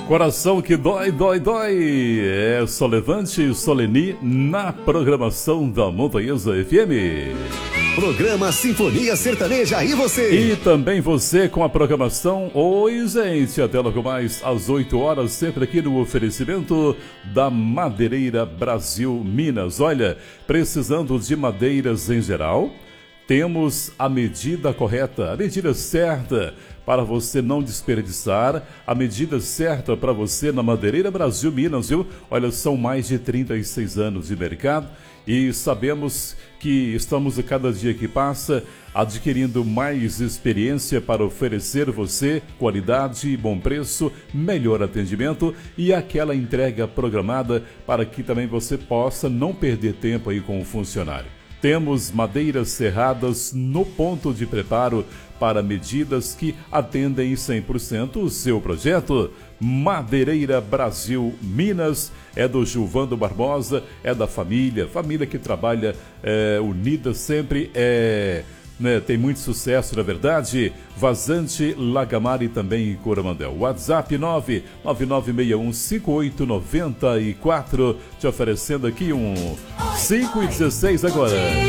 Coração que dói, dói, dói. É Solevante e Soleni na programação da Montanhesa FM. Programa Sinfonia Sertaneja e você. E também você com a programação. Oi, gente, até logo mais às 8 horas, sempre aqui no oferecimento da Madeireira Brasil Minas. Olha, precisando de madeiras em geral, temos a medida correta, a medida certa para você não desperdiçar, a medida certa para você na Madeireira Brasil Minas, viu? Olha, são mais de 36 anos de mercado e sabemos que estamos a cada dia que passa adquirindo mais experiência para oferecer você qualidade, bom preço, melhor atendimento e aquela entrega programada para que também você possa não perder tempo aí com o funcionário. Temos madeiras serradas no ponto de preparo para medidas que atendem 100% o seu projeto. Madeireira Brasil Minas é do Gilvando Barbosa, é da família que trabalha unida sempre, tem muito sucesso, na verdade. Vazante, Lagamar e também Coromandel. WhatsApp 999615894, te oferecendo aqui um 5:16 agora.